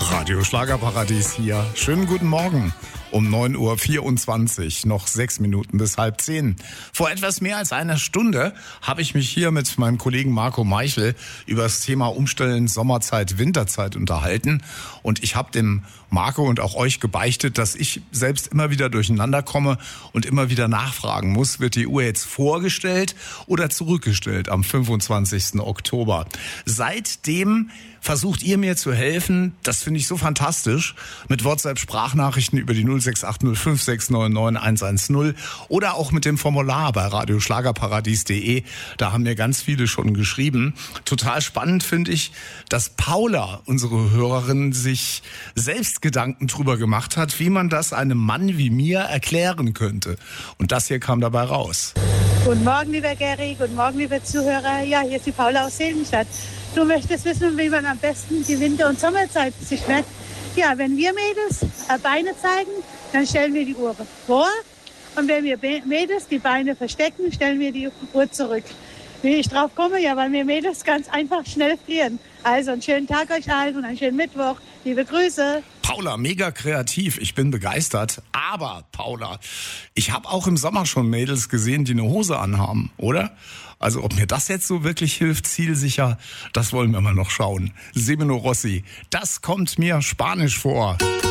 Radio Schlagerparadies hier. Schönen guten Morgen. Um 9.24 Uhr, noch 6 Minuten bis 9:30. Vor etwas mehr als einer Stunde habe ich mich hier mit meinem Kollegen Marco Meichel über das Thema Umstellen Sommerzeit, Winterzeit unterhalten. Und ich habe dem Marco und auch euch gebeichtet, dass ich selbst immer wieder durcheinander komme und immer wieder nachfragen muss, wird die Uhr jetzt vorgestellt oder zurückgestellt am 25. Oktober. Seitdem versucht ihr mir zu helfen, das finde ich so fantastisch, mit WhatsApp-Sprachnachrichten über die 068056999110 oder auch mit dem Formular bei radioschlagerparadies.de. Da haben mir ganz viele schon geschrieben. Total spannend finde ich, dass Paula, unsere Hörerin, sich selbst Gedanken drüber gemacht hat, wie man das einem Mann wie mir erklären könnte. Und das hier kam dabei raus. Guten Morgen, lieber Gary. Guten Morgen, liebe Zuhörer. Ja, hier ist die Paula aus Seligenstadt. Du möchtest wissen, wie man am besten die Winter- und Sommerzeit sich merkt. Ja, wenn wir Mädels Beine zeigen, dann stellen wir die Uhr vor. Und wenn wir Mädels die Beine verstecken, stellen wir die Uhr zurück. Wie ich drauf komme? Ja, weil wir Mädels ganz einfach schnell frieren. Also einen schönen Tag euch allen und einen schönen Mittwoch. Liebe Grüße. Paula, mega kreativ. Ich bin begeistert. Aber, Paula, ich habe auch im Sommer schon Mädels gesehen, die eine Hose anhaben, oder? Also ob mir das jetzt so wirklich hilft, zielsicher, das wollen wir mal noch schauen. Semeno Rossi, das kommt mir spanisch vor.